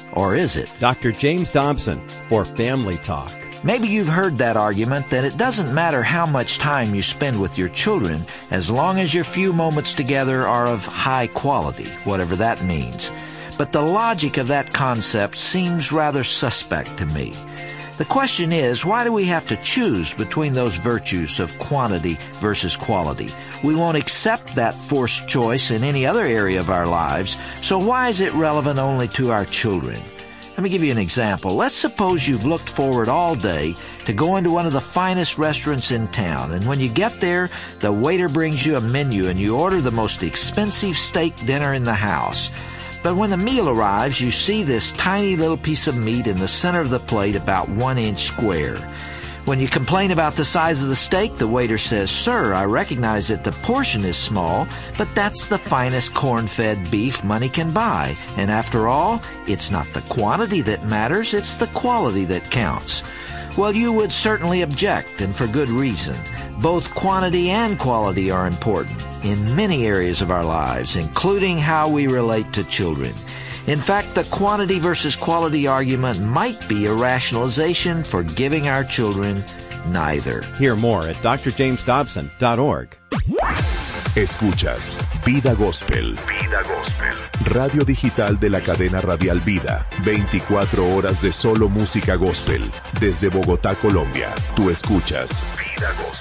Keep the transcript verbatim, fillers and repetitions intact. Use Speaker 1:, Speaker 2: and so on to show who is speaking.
Speaker 1: Or is it?
Speaker 2: Doctor James Dobson for Family Talk.
Speaker 1: Maybe you've heard that argument that it doesn't matter how much time you spend with your children as long as your few moments together are of high quality, whatever that means. But the logic of that concept seems rather suspect to me. The question is, why do we have to choose between those virtues of quantity versus quality? We won't accept that forced choice in any other area of our lives, so why is it relevant only to our children? Let me give you an example. Let's suppose you've looked forward all day to going to one of the finest restaurants in town, and when you get there, the waiter brings you a menu and you order the most expensive steak dinner in the house. But when the meal arrives, you see this tiny little piece of meat in the center of the plate about one inch square. When you complain about the size of the steak, the waiter says, "Sir, I recognize that the portion is small, but that's the finest corn-fed beef money can buy. And after all, it's not the quantity that matters, it's the quality that counts." Well, you would certainly object, and for good reason. Both quantity and quality are important in many areas of our lives, including how we relate to children. In fact, the quantity versus quality argument might be a rationalization for giving our children neither.
Speaker 2: Hear more at d r james dobson dot org.
Speaker 3: Escuchas Vida Gospel. Vida Gospel. Radio digital de la cadena radial Vida. veinticuatro horas de solo música gospel. Desde Bogotá, Colombia. Tú escuchas Vida Gospel.